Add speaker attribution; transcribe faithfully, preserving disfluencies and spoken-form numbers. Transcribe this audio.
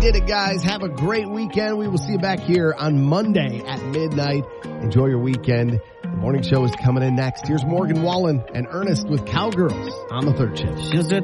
Speaker 1: Appreciate it, guys. Have a great weekend. We will see you back here on Monday at midnight. Enjoy your weekend. The morning show is coming in next. Here's Morgan Wallen and Ernest with Cowgirls on the third shift.